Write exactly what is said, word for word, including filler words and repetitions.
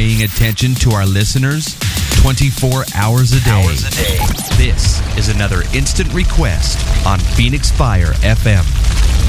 paying attention to our listeners twenty-four hours a day. Hours a day. This is another Instant Request on Phoenix Fire F M.